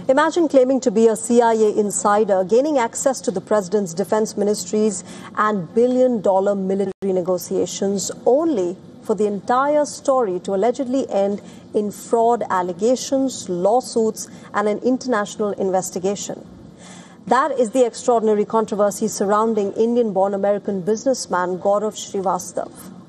Imagine claiming to be a CIA insider, gaining access to the president's defense ministries and billion-dollar military negotiations, only for the entire story to allegedly end in fraud allegations, lawsuits, and an international investigation. That is the extraordinary controversy surrounding Indian-born American businessman Gaurav Srivastava.